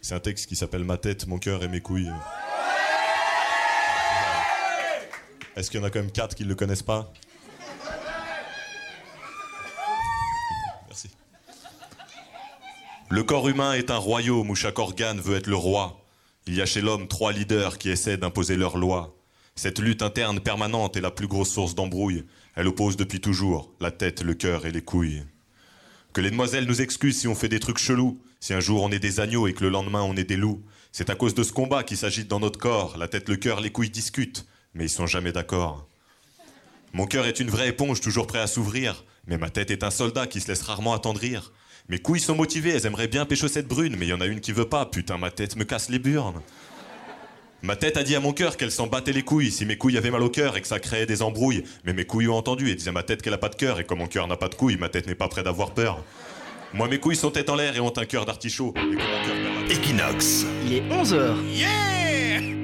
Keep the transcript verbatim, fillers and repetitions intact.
C'est un texte qui s'appelle Ma tête, mon cœur et mes couilles. Est-ce qu'il y en a quand même quatre qui ne le connaissent pas? Merci. Le corps humain est un royaume où chaque organe veut être le roi. Il y a chez l'homme trois leaders qui essaient d'imposer leurs lois. Cette lutte interne permanente est la plus grosse source d'embrouille. Elle oppose depuis toujours la tête, le cœur et les couilles. Que les demoiselles nous excusent si on fait des trucs chelous. Si un jour on est des agneaux et que le lendemain on est des loups. C'est à cause de ce combat qui s'agite dans notre corps. La tête, le cœur, les couilles discutent, mais ils sont jamais d'accord. Mon cœur est une vraie éponge toujours prêt à s'ouvrir. Mais ma tête est un soldat qui se laisse rarement attendrir. Mes couilles sont motivées, elles aimeraient bien pécho cette brune. Mais il y en a une qui veut pas, putain ma tête me casse les burnes. Ma tête a dit à mon cœur qu'elle s'en battait les couilles si mes couilles avaient mal au cœur et que ça créait des embrouilles. Mais mes couilles ont entendu et disaient à ma tête qu'elle a pas de cœur. Et comme mon cœur n'a pas de couilles, ma tête n'est pas prête d'avoir peur. Moi mes couilles sont tête en l'air et ont un cœur d'artichaut. Et comme mon cœur perd la tête... Equinox. Il est onze heures. Yeah!